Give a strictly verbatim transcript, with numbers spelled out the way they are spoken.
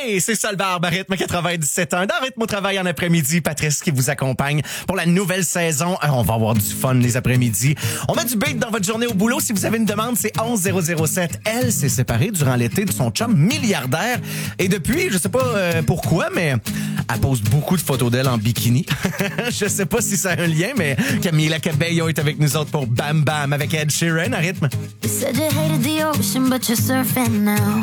Hey, c'est Sol Barbe, rythme quatre-vingt-dix-sept ans. Dans rythme au travail en après-midi, Patrice qui vous accompagne pour la nouvelle saison. Alors, on va avoir du fun les après-midi. On met du beat dans votre journée au boulot. Si vous avez une demande, c'est onze zéro zéro sept. Elle s'est séparée durant l'été de son chum milliardaire. Et depuis, je sais pas euh, pourquoi, mais elle pose beaucoup de photos d'elle en bikini. Je sais pas si ça a un lien, mais Camila Cabello est avec nous autres pour Bam Bam avec Ed Sheeran à rythme. You said you hated the ocean, but you're surfing now.